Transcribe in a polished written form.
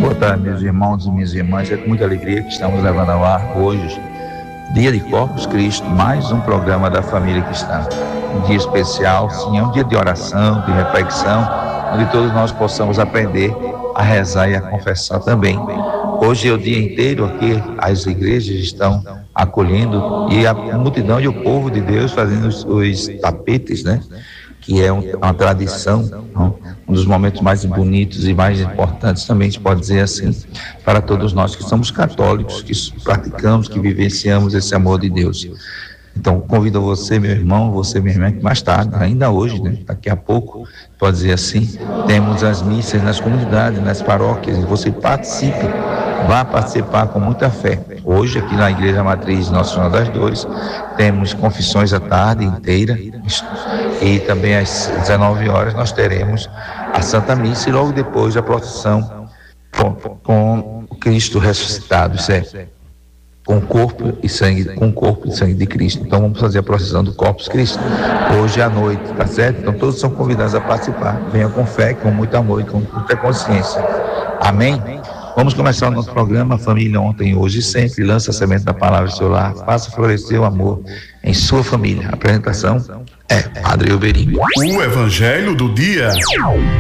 Boa tarde, meus irmãos e minhas irmãs. É com muita alegria que estamos levando ao ar hoje, dia de Corpus Christi, mais um programa da família cristã. Um dia especial, sim, é um dia de oração, de reflexão, onde todos nós possamos aprender a rezar e a confessar também. Hoje é o dia inteiro aqui, as igrejas estão acolhendo e a multidão e o povo de Deus fazendo os tapetes, né? Que é uma tradição, um dos momentos mais bonitos e mais importantes, também se pode dizer assim, para todos nós que somos católicos, que praticamos, que vivenciamos esse amor de Deus. Então, convido você, meu irmão, você, minha irmã, que mais tarde, ainda hoje, né, daqui a pouco, pode dizer assim, temos as missas nas comunidades, nas paróquias, e você participe, vá participar com muita fé. Hoje, aqui na Igreja Matriz Nossa Senhora das Dores, temos confissões a tarde inteira, e também às 19 horas nós teremos a Santa Missa e logo depois a procissão com o Cristo ressuscitado, isso é, com o corpo e sangue de Cristo. Então vamos fazer a procissão do Corpus Christi hoje à noite, tá certo? Então todos são convidados a participar. Venham com fé, com muito amor e com muita consciência. Amém? Vamos começar o nosso programa, família ontem, hoje e sempre. Lança a semente da palavra em seu lar, faça florescer o amor em sua família. A apresentação é Padre Elberinho. O Evangelho do Dia.